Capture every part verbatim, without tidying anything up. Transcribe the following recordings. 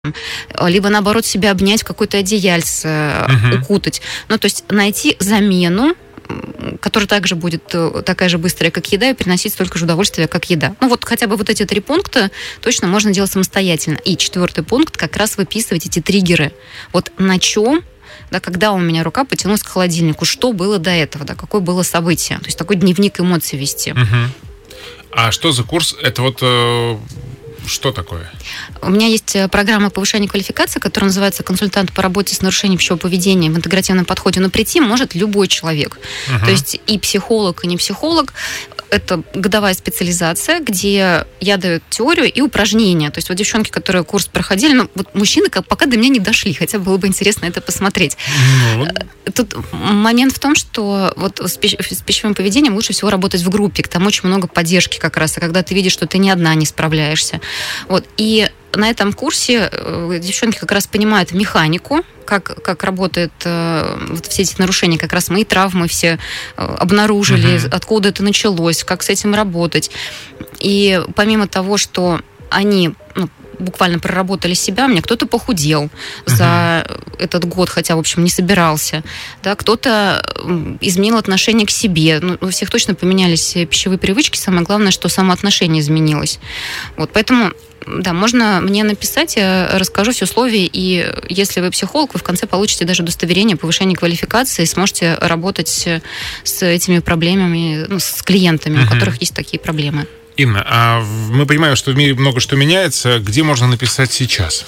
либо, наоборот, себя обнять в какое-то одеяльце, uh-huh. укутать. Ну, то есть найти замену, которая также будет такая же быстрая, как еда, и приносить столько же удовольствия, как еда. Ну, вот хотя бы вот эти три пункта точно можно делать самостоятельно. И четвертый пункт, как раз выписывать эти триггеры. Вот на чем, да, когда у меня рука потянулась к холодильнику, что было до этого, да, какое было событие. То есть такой дневник эмоций вести. Uh-huh. А что за курс? Это вот... Э... Что такое? У меня есть программа повышения квалификации, которая называется «Консультант по работе с нарушением пищевого поведения в интегративном подходе». Но прийти может любой человек. Uh-huh. То есть и психолог, и не психолог. Это годовая специализация, где я даю теорию и упражнения. То есть вот девчонки, которые курс проходили, ну, вот мужчины пока до меня не дошли, хотя было бы интересно это посмотреть. Uh-huh. Тут момент в том, что вот с пищевым поведением лучше всего работать в группе. Там очень много поддержки как раз. А когда ты видишь, что ты ни одна не справляешься. Вот. И на этом курсе девчонки как раз понимают механику, как, как работают э, вот все эти нарушения, как раз мои травмы все э, обнаружили, uh-huh. откуда это началось, как с этим работать. И помимо того, что они ну, буквально проработали себя, у меня кто-то похудел uh-huh. за этот год, хотя, в общем, не собирался. Да, кто-то изменил отношение к себе. Ну, у всех точно поменялись пищевые привычки. Самое главное, что самоотношение изменилось. Вот, поэтому... Да, можно мне написать, я расскажу все условия, и если вы психолог, вы в конце получите даже удостоверение повышения квалификации и сможете работать с этими проблемами, ну, с клиентами, uh-huh. у которых есть такие проблемы. Инна, а мы понимаем, что в мире много что меняется. Где можно написать сейчас?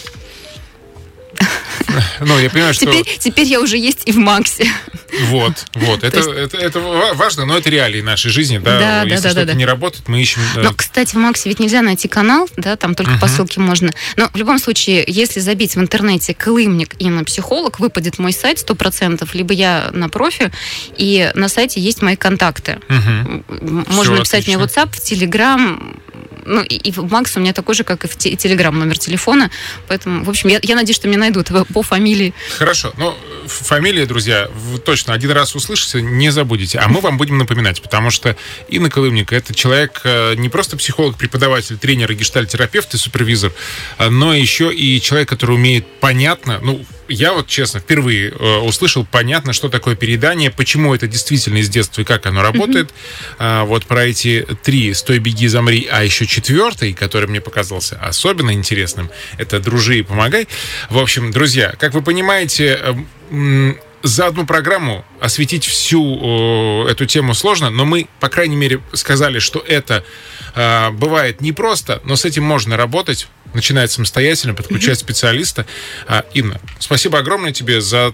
Ну, я понимаю, что... Теперь, теперь я уже есть и в Максе. Вот, вот. Это, есть... это, это важно, но это реалии нашей жизни, да. да Если да, что-то да, не да. работает, мы ищем... Но, кстати, в Максе ведь нельзя найти канал, да, там только uh-huh. по ссылке можно. Но в любом случае, если забить в интернете «Колымник» и на «Психолог», выпадет мой сайт сто процентов, либо я на профи, и на сайте есть мои контакты. Uh-huh. Можно Все, написать отлично. Мне в WhatsApp, в Telegram... Ну, и, и в Макс у меня такой же, как и в Телеграм номер телефона. Поэтому, в общем, я, я надеюсь, что меня найдут по фамилии. Хорошо. Ну, фамилия, друзья, вы точно один раз услышите, не забудете. А мы вам будем напоминать, потому что Инна Колымник — это человек не просто психолог, преподаватель, тренер, гештальт-терапевт и супервизор, но еще и человек, который умеет понятно, ну, я вот, честно, впервые э, услышал понятно, что такое переедание, почему это действительно из детства и как оно работает. Mm-hmm. А, вот про эти три «Стой, беги, замри», а еще четвертый, который мне показался особенно интересным, это «Дружи и помогай». В общем, друзья, как вы понимаете, э, э, за одну программу осветить всю э, эту тему сложно, но мы, по крайней мере, сказали, что это э, бывает непросто, но с этим можно работать. Начинать самостоятельно, подключать mm-hmm. специалиста. А, Инна, спасибо огромное тебе за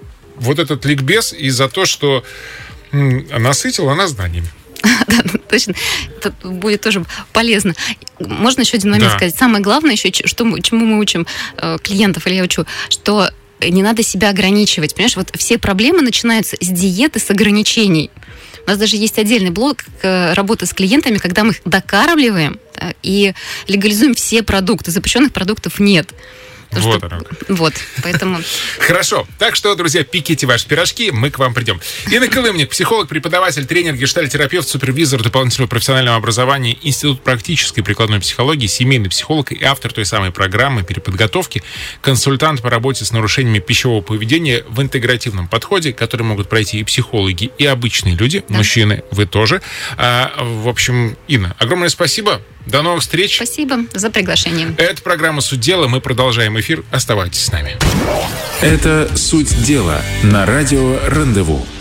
вот этот ликбез и за то, что м, насытила нас знаниями. Да, точно. Это будет тоже полезно. Можно еще один момент да. сказать. Самое главное еще, что, чему мы учим э, клиентов, или я учу, что не надо себя ограничивать. Понимаешь, вот все проблемы начинаются с диеты, с ограничений. У нас даже есть отдельный блок работы с клиентами, когда мы их докармливаем и легализуем все продукты. Запрещенных продуктов нет. То, вот что... оно. Вот, поэтому... Хорошо. Так что, друзья, пеките ваши пирожки, мы к вам придем. Инна Колымник, психолог, преподаватель, тренер, гештальт-терапевт, супервизор дополнительного профессионального образования, Институт практической и прикладной психологии, семейный психолог и автор той самой программы переподготовки, консультант по работе с нарушениями пищевого поведения в интегративном подходе, который могут пройти и психологи, и обычные люди, да. мужчины, вы тоже. А, в общем, Инна, огромное спасибо. До новых встреч. Спасибо за приглашение. Это программа «Суть дела». Мы продолжаем эфир. Оставайтесь с нами. Это «Суть дела» на радио «Рандеву».